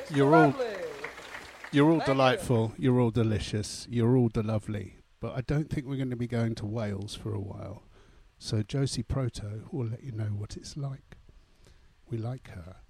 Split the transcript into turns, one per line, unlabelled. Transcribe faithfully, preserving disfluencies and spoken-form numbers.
You're all, you're all delightful. You're all delicious. You're all de lovely. But I don't think we're going to be going to Wales for a while. So Josie Proto will let you know what it's like. We like her.